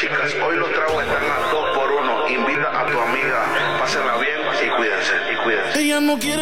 chicas, hoy los tragos están a 2 por 1. Invita a tu amiga, pásenla bien y cuídense, y cuídense. Ella no quiere